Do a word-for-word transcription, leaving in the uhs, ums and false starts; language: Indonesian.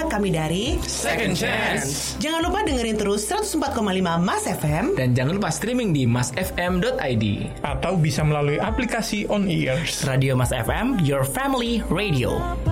kami dari Second Chance. Jangan lupa dengerin terus seratus empat koma lima Mas F M. Dan jangan lupa streaming di mas f m dot i d atau bisa melalui aplikasi On Ears. Radio Mas F M, your family radio.